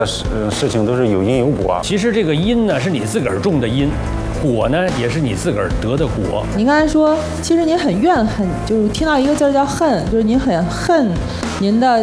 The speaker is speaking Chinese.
事情都是有因有果。 其实这个因呢，是你自个儿种的因，果呢，也是你自个儿得的果。 您刚才说，其实您很怨恨，就是听到一个字叫恨，就是您很恨您的